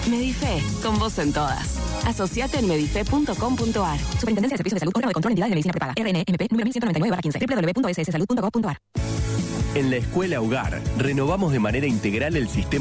Medife, con vos en todas. Asociate en medife.com.ar. Superintendencia de Servicios de Salud, órgano de control, entidades de medicina prepaga. RNMP, número 1199/15. www.sssalud.gov.ar. En la Escuela Hogar, renovamos de manera integral el sistema